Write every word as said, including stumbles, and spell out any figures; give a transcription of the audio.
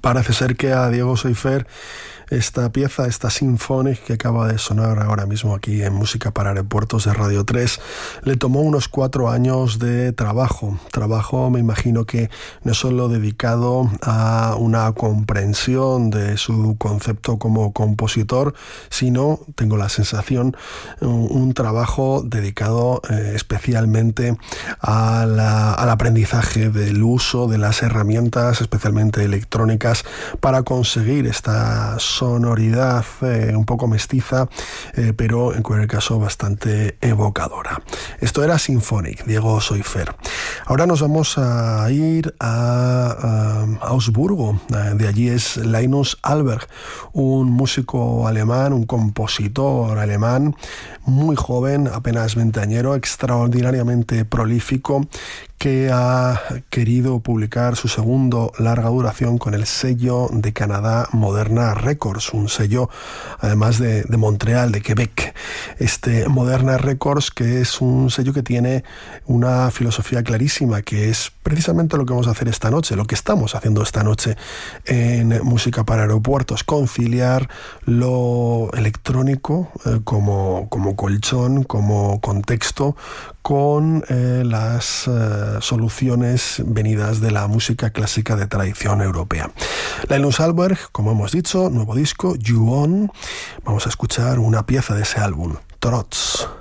Parece ser que a Diego Seufer esta pieza, esta Symphonic que acaba de sonar ahora mismo aquí en Música para Aeropuertos de Radio tres, le tomó unos cuatro años de trabajo. Trabajo, me imagino que no solo dedicado a una comprensión de su concepto como compositor, sino, tengo la sensación, un trabajo dedicado eh, especialmente a la, al aprendizaje del uso de las herramientas, especialmente electrónicas, para conseguir esta sonoridad eh, un poco mestiza, eh, pero en cualquier caso bastante evocadora. Esto era Symphonic, Diego Seufer. Ahora nos vamos a ir a, a Augsburgo. De allí es Linus Alberg, un músico alemán, un compositor alemán, muy joven, apenas veinteañero, extraordinariamente prolífico, que ha querido publicar su segundo larga duración con el sello de Canadá Moderna Records, un sello además de, de Montreal, de Quebec. Este Moderna Records, que es un sello que tiene una filosofía clarísima, que es precisamente lo que vamos a hacer esta noche, lo que estamos haciendo esta noche en Música para Aeropuertos, conciliar lo electrónico eh, como, como colchón, como contexto, con eh, las eh, soluciones venidas de la música clásica de tradición europea. Linus Alberg, como hemos dicho, nuevo disco, You On. Vamos a escuchar una pieza de ese álbum, Trotz.